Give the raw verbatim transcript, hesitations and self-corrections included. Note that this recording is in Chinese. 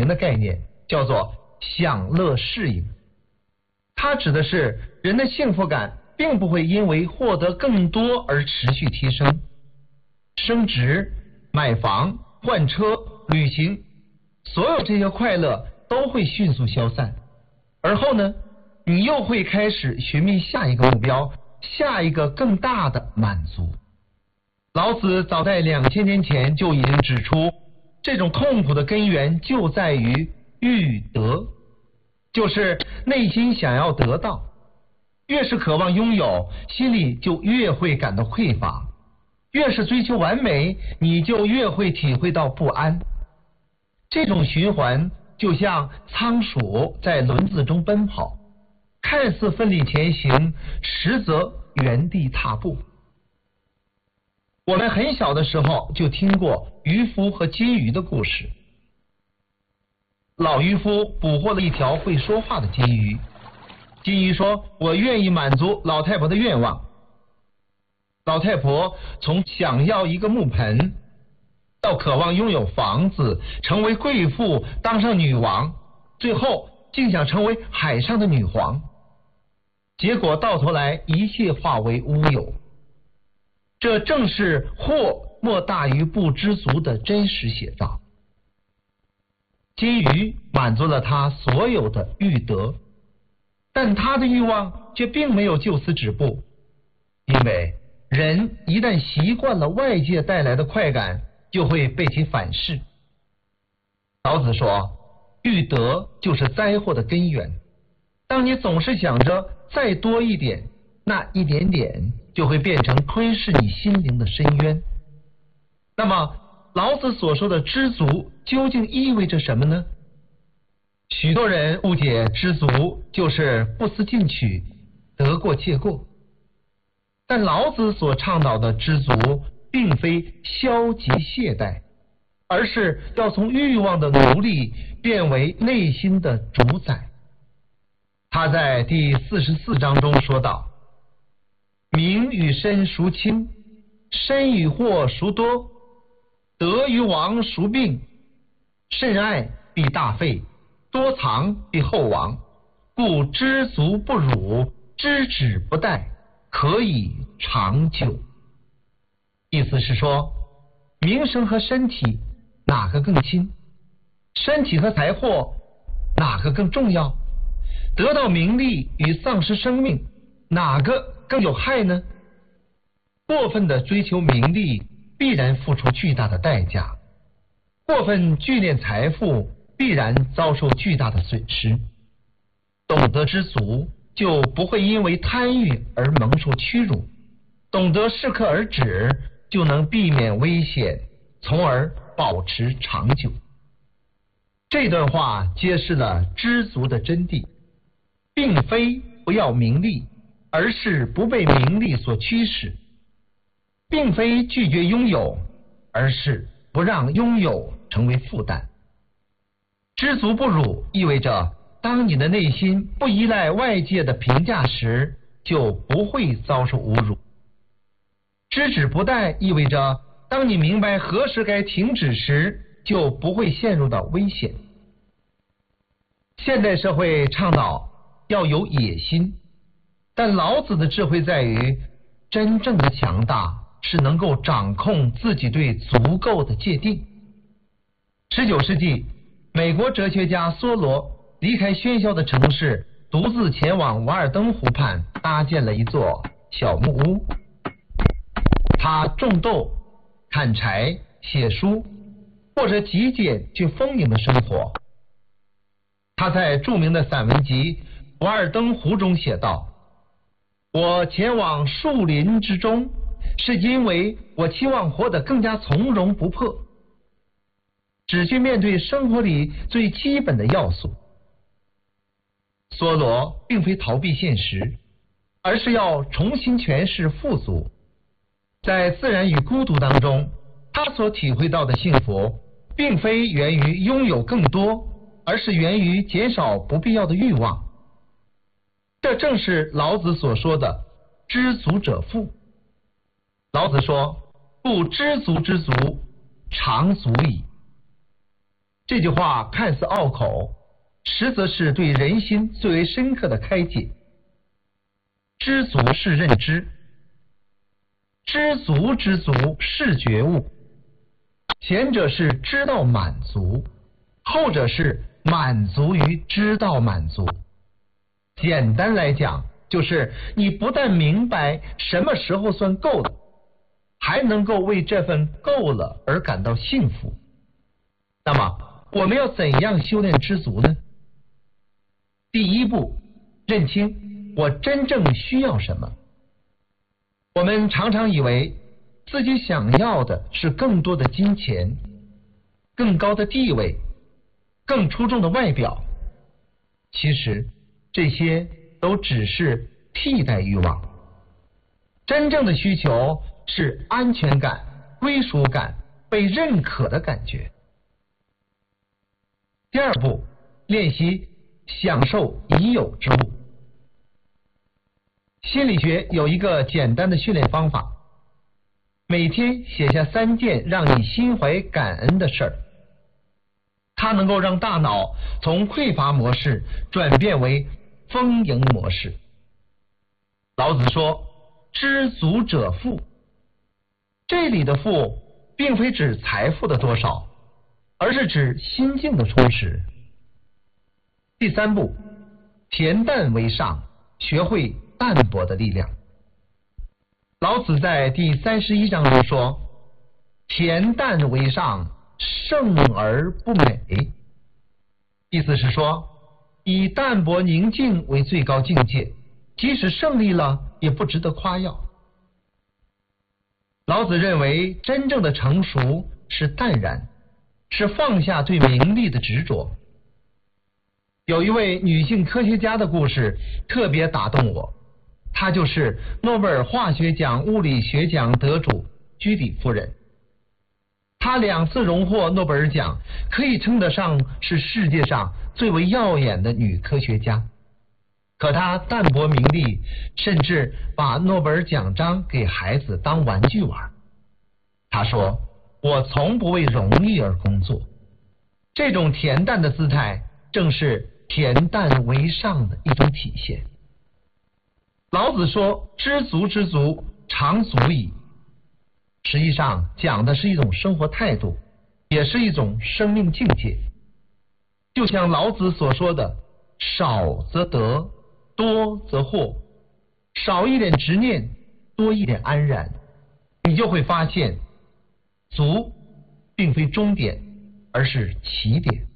的概念，叫做享乐适应。它指的是人的幸福感并不会因为获得更多而持续提升。升职、买房、换车、旅行，所有这些快乐都会迅速消散，而后呢，你又会开始寻觅下一个目标，下一个更大的满足。老子早在两千年前就已经指出，这种痛苦的根源就在于欲得，就是内心想要得到，越是渴望拥有，心里就越会感到匮乏，越是追求完美，你就越会体会到不安。这种循环就像仓鼠在轮子中奔跑，看似奋力前行，实则原地踏步。我们很小的时候就听过渔夫和金鱼的故事。老渔夫捕获了一条会说话的金鱼，金鱼说：“我愿意满足老太婆的愿望。”老太婆从想要一个木盆，到渴望拥有房子，成为贵妇，当上女王，最后竟想成为海上的女皇，结果到头来一切化为乌有。这正是祸莫大于不知足的真实写照。金鱼满足了他所有的欲得，但他的欲望却并没有就此止步，因为人一旦习惯了外界带来的快感，就会被其反噬。老子说，欲得就是灾祸的根源。当你总是想着再多一点，那一点点就会变成吞噬你心灵的深渊。那么老子所说的知足究竟意味着什么呢？许多人误解知足就是不思进取，得过且过。但老子所倡导的知足并非消极懈怠，而是要从欲望的奴隶变为内心的主宰。他在第四十四章中说道，名与身孰轻？身与祸孰多？得与亡孰病？甚爱必大费，多藏必厚亡。故知足不辱，知止不殆，可以长久。意思是说，名声和身体哪个更亲？身体和财货哪个更重要？得到名利与丧失生命，哪个更有害呢？过分的追求名利，必然付出巨大的代价；过分聚敛财富，必然遭受巨大的损失。懂得知足，就不会因为贪欲而蒙受屈辱；懂得适可而止，就能避免危险，从而保持长久。这段话揭示了知足的真谛，并非不要名利，而是不被名利所驱使；并非拒绝拥有，而是不让拥有成为负担。知足不辱意味着，当你的内心不依赖外界的评价时，就不会遭受侮辱。知止不殆意味着，当你明白何时该停止时，就不会陷入到危险。现代社会倡导要有野心，但老子的智慧在于，真正的强大是能够掌控自己对足够的界定。十九世纪，美国哲学家梭罗离开喧嚣的城市，独自前往瓦尔登湖畔，搭建了一座小木屋。他种豆、砍柴、写书，过着极简却丰盈的生活。他在著名的散文集《瓦尔登湖》中写道，我前往树林之中，是因为我期望活得更加从容不迫，只去面对生活里最基本的要素。梭罗并非逃避现实，而是要重新诠释富足。在自然与孤独当中，他所体会到的幸福，并非源于拥有更多，而是源于减少不必要的欲望。这正是老子所说的知足者富。老子说，故知足之足，常足矣。 这句话看似拗口，实则是对人心最为深刻的开解。知足是认知，知足之足是觉悟。前者是知道满足，后者是满足于知道满足。简单来讲，就是你不但明白什么时候算够了，还能够为这份够了而感到幸福。那么我们要怎样修炼知足呢？第一步，认清我真正需要什么。我们常常以为自己想要的是更多的金钱、更高的地位、更出众的外表，其实这些都只是替代欲望。真正的需求是安全感、归属感、被认可的感觉。第二步，练习享受已有之物。心理学有一个简单的训练方法，每天写下三件让你心怀感恩的事儿，它能够让大脑从匮乏模式转变为丰盈模式。老子说，知足者富。这里的富并非指财富的多少，而是指心境的充实。第三步，恬淡为上，学会淡泊的力量。老子在第三十一章中说，恬淡为上，胜而不美。意思是说，以淡泊宁静为最高境界，即使胜利了也不值得夸耀。老子认为，真正的成熟是淡然，是放下对名利的执着。有一位女性科学家的故事特别打动我，她就是诺贝尔化学奖、物理学奖得主居里夫人。她两次荣获诺贝尔奖，可以称得上是世界上最为耀眼的女科学家。可她淡泊名利，甚至把诺贝尔奖章给孩子当玩具玩。她说，我从不为荣誉而工作。这种恬淡的姿态，正是恬淡为上的一种体现。老子说，知足之足，常足矣。实际上讲的是一种生活态度，也是一种生命境界。就像老子所说的，少则得，多则惑。少一点执念，多一点安然，你就会发现，足并非终点，而是起点。